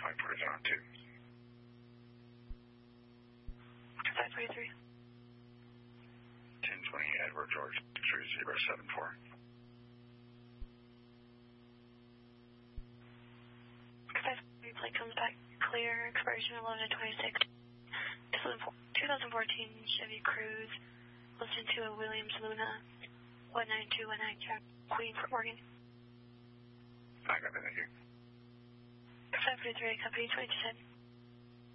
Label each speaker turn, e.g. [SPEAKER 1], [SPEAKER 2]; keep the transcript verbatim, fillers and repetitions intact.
[SPEAKER 1] five forty-three on two.
[SPEAKER 2] five forty-three.
[SPEAKER 1] ten twenty Edward George three zero seven four.
[SPEAKER 2] five forty-three plane comes back clear, expiration eleven twenty-six. twenty fourteen Chevy Cruze, listening to a Williams Luna one nine two one nine Jack Queen for Morgan.
[SPEAKER 1] I got it, thank you.
[SPEAKER 2] five forty-three, company twenty-two seven.